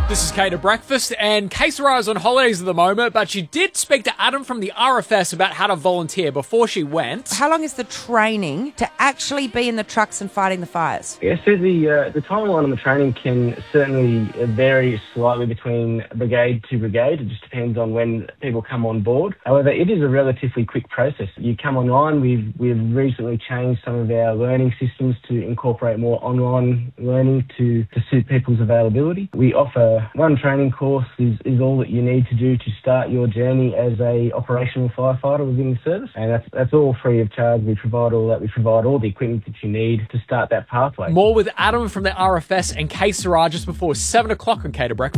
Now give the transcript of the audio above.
This is Kate at Breakfast, and Kate Sarai's on holidays at the moment, but she did speak to Adam from the RFS about how to volunteer before she went. How long is the training to actually be in the trucks and fighting the fires? Yeah, so the timeline on the training can certainly vary slightly between brigade to brigade. It just depends on when people come on board. However, it is a relatively quick process. You come online. We've recently changed some of our learning systems to incorporate more online learning to suit people's availability. We offer one training course is all that you need to do to start your journey as a operational firefighter within the service, and that's all free of charge. We provide all that. We provide all the equipment that you need to start that pathway. More with Adam from the RFS and Kate Sarai just before 7 o'clock on Kate at Breakfast.